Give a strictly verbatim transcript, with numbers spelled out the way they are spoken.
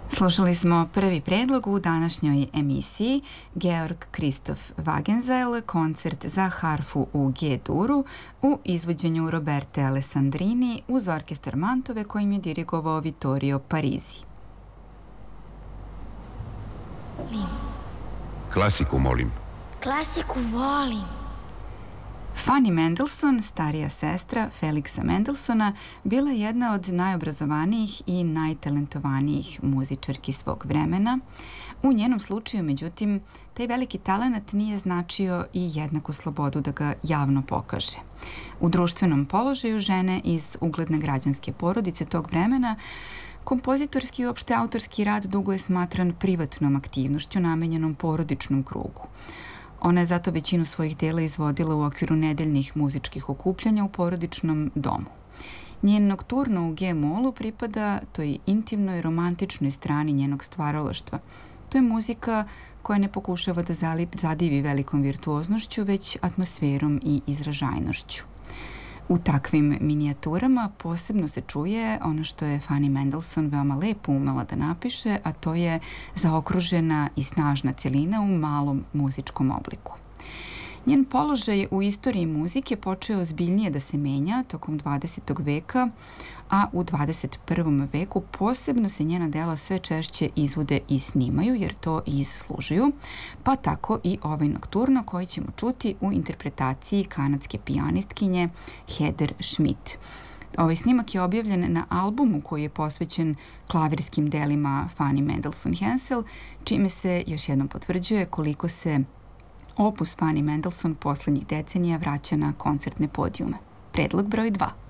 Slušali smo prvi predlog u današnjoj emisiji, Georg Christoph Wagenseil, koncert za harfu u G-duru u izvođenju Roberte Alessandrini uz orkestar Mantove kojim je dirigovao Vittorio Parisi. Klasiku molim. Klasiku volim. Fanny Mendelssohn, starija sestra Felixa Mendelssohna, bila je jedna od najobrazovanijih i najtalentovanijih muzičarki svog vremena. U njenom slučaju, međutim, taj veliki talenat nije značio i jednaku slobodu da ga javno pokaže. U društvenom položaju žene iz ugledne građanske porodice tog vremena kompozitorski i uopšte autorski rad dugo je smatran privatnom aktivnošću namenjenom porodičnom krugu. Ona je zato većinu svojih dela izvodila u okviru nedeljnih muzičkih okupljanja u porodičnom domu. Njen nokturno u G-molu pripada toj intimnoj, romantičnoj strani njenog stvaralaštva. To je muzika koja ne pokušava da zadivi velikom virtuoznošću, već atmosferom i izražajnošću. U takvim minijaturama posebno se čuje ono što je Fanny Mendelssohn veoma lepo umela da napiše, a to je zaokružena i snažna celina u malom muzičkom obliku. Njen položaj u istoriji muzike počeo ozbiljnije da se menja tokom dvadesetog veka, a u dvadeset prvom veku posebno se njena dela sve češće izvode i snimaju, jer to i zaslužuju, pa tako i ovaj nokturno koji ćemo čuti u interpretaciji kanadske pijanistkinje Heather Schmidt. Ovaj snimak je objavljen na albumu koji je posvećen klavirskim delima Fanny Mendelssohn-Hensel, čime se još jednom potvrđuje koliko se opus Fanny Mendelssohn poslednjih decenija vraća na koncertne podijume. Predlog broj dva.